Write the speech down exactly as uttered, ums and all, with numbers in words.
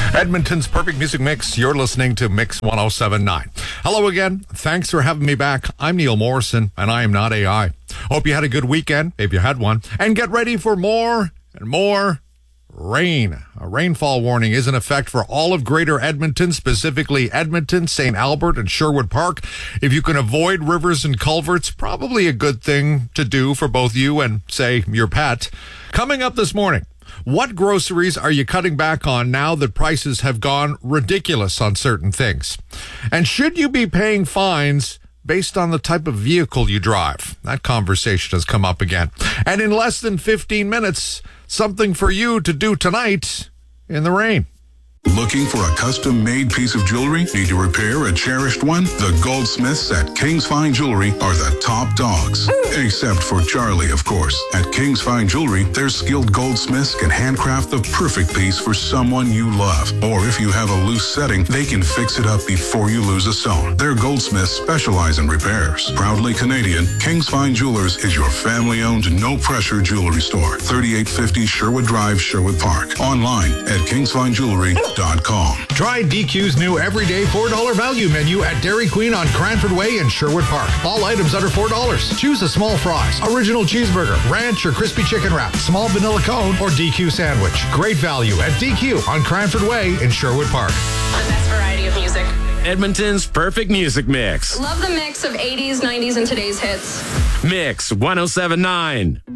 Edmonton's perfect music mix. You're listening to Mix one oh seven point nine. Hello again. Thanks for having me back. I'm Neil Morrison, and I am not A I. Hope you had a good weekend, if you had one. And get ready for more and more rain. A rainfall warning is in effect for all of Greater Edmonton, specifically Edmonton, Saint Albert, and Sherwood Park. If you can avoid rivers and culverts, probably a good thing to do for both you and, say, your pet. Coming up this morning, what groceries are you cutting back on now that prices have gone ridiculous on certain things? And should you be paying fines based on the type of vehicle you drive? That conversation has come up again. And in less than fifteen minutes, something for you to do tonight in the rain. Looking for a custom-made piece of jewelry? Need to repair a cherished one? The goldsmiths at King's Fine Jewelry are the top dogs. Except for Charlie, of course. At King's Fine Jewelry, their skilled goldsmiths can handcraft the perfect piece for someone you love. Or if you have a loose setting, they can fix it up before you lose a stone. Their goldsmiths specialize in repairs. Proudly Canadian, King's Fine Jewelers is your family-owned, no-pressure jewelry store. thirty-eight fifty Sherwood Drive, Sherwood Park. Online at kings fine jewelry dot com. Try D Q's new everyday four dollar value menu at Dairy Queen on Cranford Way in Sherwood Park. All items under four dollars. Choose a small fries, original cheeseburger, ranch or crispy chicken wrap, small vanilla cone, or D Q sandwich. Great value at D Q on Cranford Way in Sherwood Park. The best variety of music. Edmonton's perfect music mix. Love the mix of eighties, nineties, and today's hits. Mix one oh seven point nine.